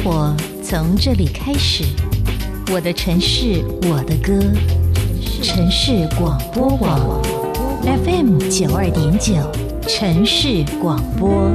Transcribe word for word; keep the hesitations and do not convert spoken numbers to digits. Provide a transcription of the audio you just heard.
活从这里开始，我的城市，我的歌，城市广播网 F M 九二点九，城市广播。